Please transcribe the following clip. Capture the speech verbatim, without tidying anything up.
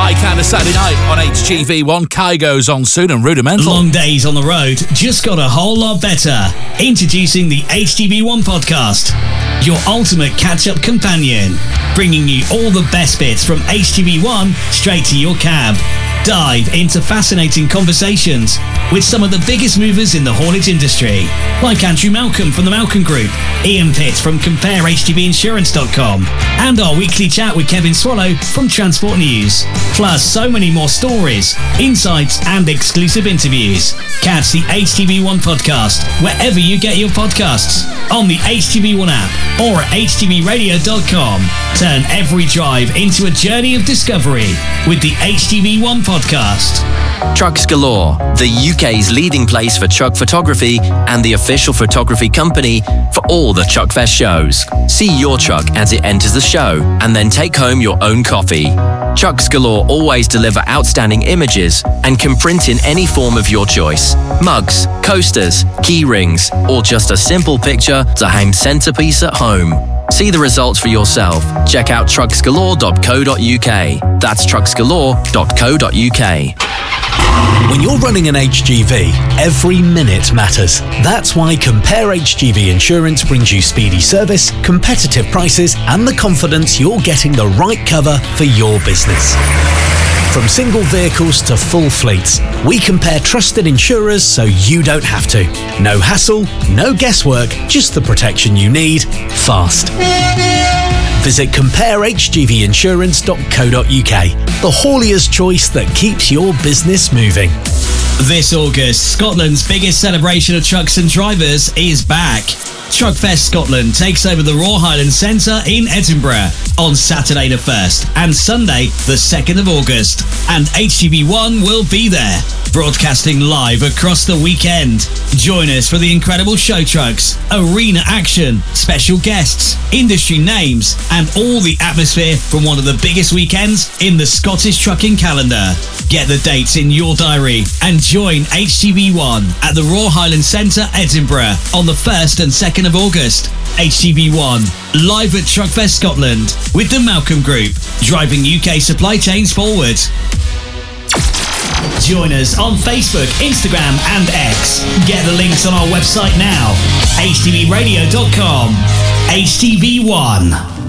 Like and a Saturday night on H G V one. Kai goes on soon and Rudimental. Long days on the road just got a whole lot better. Introducing the H G V one podcast, your ultimate catch-up companion, bringing you all the best bits from H G V one straight to your cab. Dive into fascinating conversations with some of the biggest movers in the haulage industry, like Andrew Malcolm from the Malcolm Group, Ian Pitts from compare H G V insurance dot com, and our weekly chat with Kevin Swallow from Transport News. Plus so many more stories, insights and exclusive interviews. Catch the H G V one podcast wherever you get your podcasts, on the H G V one app or at H G V radio dot com. Turn every drive into a journey of discovery with the H G V one podcast. Trucks Galore, the U K's leading place for truck photography and the official photography company for all the Truckfest shows. See your truck as it enters the show and then take home your own copy. Trucks Galore always deliver outstanding images and can print in any form of your choice. Mugs, coasters, key rings, or just a simple picture to hang centerpiece at home. See the results for yourself. Check out trucks galore dot co dot U K. That's trucks galore dot co dot U K. When you're running an H G V, every minute matters. That's why Compare H G V Insurance brings you speedy service, competitive prices, and the confidence you're getting the right cover for your business. From single vehicles to full fleets, we compare trusted insurers so you don't have to. No hassle, no guesswork, just the protection you need, fast. Visit compare H G V insurance dot co dot U K, the haulier's choice that keeps your business moving. This August, Scotland's biggest celebration of trucks and drivers is back. Truckfest Scotland takes over the Royal Highland Centre in Edinburgh on Saturday the first and Sunday the second of August. And H G V one will be there, broadcasting live across the weekend. Join us for the incredible show trucks, arena action, special guests, industry names, and all the atmosphere from one of the biggest weekends in the Scottish trucking calendar. Get the dates in your diary and join H G V one at the Royal Highland Centre, Edinburgh on the first and second of August. H G V one, live at Truckfest Scotland with the Malcolm Group, driving U K supply chains forward. Join us on Facebook, Instagram and X. Get the links on our website now, H T V radio dot com. H T V one.